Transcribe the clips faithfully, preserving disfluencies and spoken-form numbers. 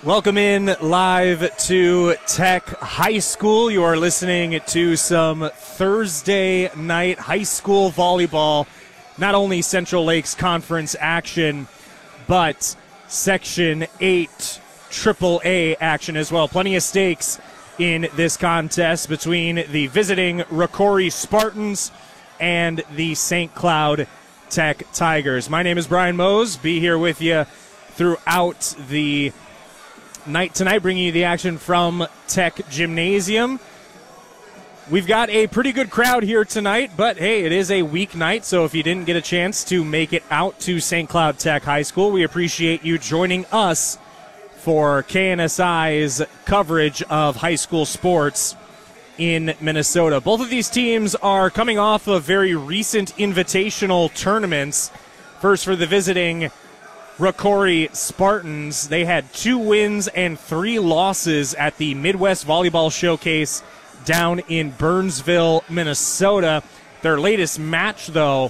Welcome in live to Tech High School. You are listening to some Thursday night high school volleyball. Not only Central Lakes Conference action, but Section eight triple A action as well. Plenty of stakes in this contest between the visiting Rocori Spartans and the Saint Cloud Tech Tigers. My name is Brian Mose. Be here with you throughout the night tonight, bringing you the action from Tech Gymnasium. We've got a pretty good crowd here tonight, but hey, it is a weeknight, so if you didn't get a chance to make it out to Saint Cloud Tech High School, we appreciate you joining us for K N S I's coverage of high school sports in Minnesota. Both of these teams are coming off of very recent invitational tournaments. First for the visiting Rocori Spartans, they had two wins and three losses at the Midwest Volleyball Showcase down in Burnsville, Minnesota. Their latest match, though,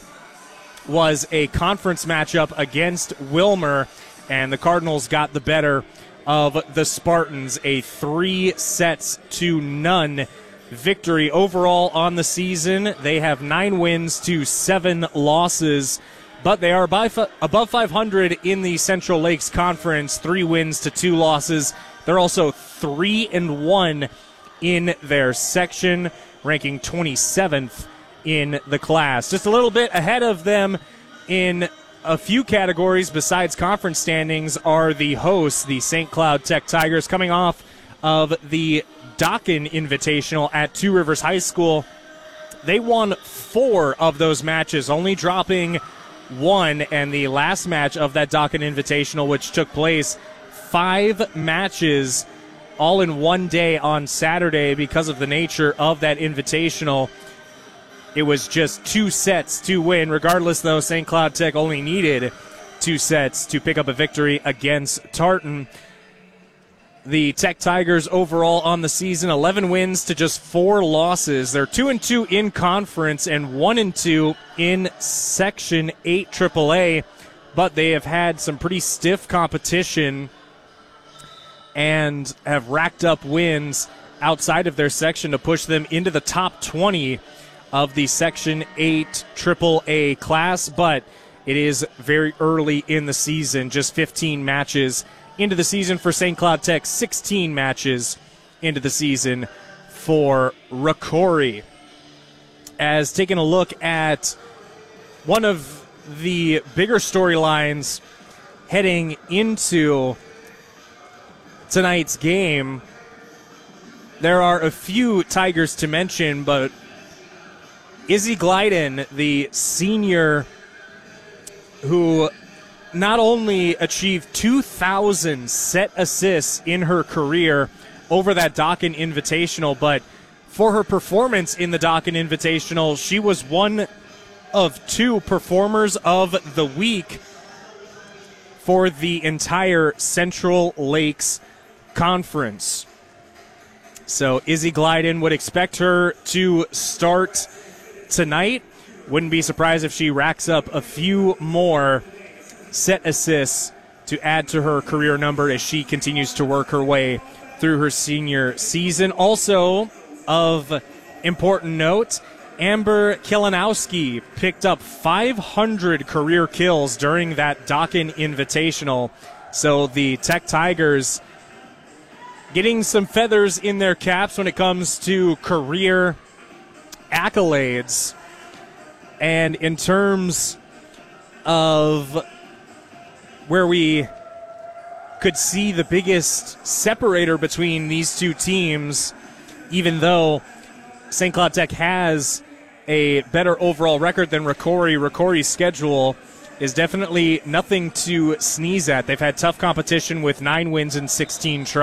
was a conference matchup against Wilmer, and the Cardinals got the better of the Spartans, a three sets to none victory overall on the season. They have nine wins to seven losses, but they are above five hundred in the Central Lakes Conference, three wins to two losses. They're also three and one in their section, ranking twenty-seventh in the class. Just a little bit ahead of them in a few categories besides conference standings are the hosts, the Saint Cloud Tech Tigers, coming off of the Dokken Invitational at Two Rivers High School. They won four of those matches, only dropping one, and the last match of that Dokken Invitational, which took place five matches all in one day on Saturday because of the nature of that invitational. It was just two sets to win. Regardless, though, Saint Cloud Tech only needed two sets to pick up a victory against Tartan. The Tech Tigers overall on the season, eleven wins to just four losses. They're two and two in conference and one and two in Section eight triple A, but they have had some pretty stiff competition and have racked up wins outside of their section to push them into the top twenty of the Section eight triple A class, but it is very early in the season, just fifteen matches into the season for Saint Cloud Tech, sixteen matches into the season for Rocori. As taking a look at one of the bigger storylines heading into tonight's game, there are a few Tigers to mention, but Izzy Glyden, the senior who not only achieved two thousand set assists in her career over that Dokken Invitational, but for her performance in the Dokken Invitational, she was one of two performers of the week for the entire Central Lakes Conference. So Izzy Glyden, would expect her to start tonight. Wouldn't be surprised if she racks up a few more set assists to add to her career number as she continues to work her way through her senior season. Also of important note, Amber Kilanowski picked up five hundred career kills during that Dokken Invitational. So the Tech Tigers getting some feathers in their caps when it comes to career accolades. And in terms of where we could see the biggest separator between these two teams, even though Saint Cloud Tech has a better overall record than Rocori, Rocori's schedule is definitely nothing to sneeze at. They've had tough competition with nine wins and sixteen tries.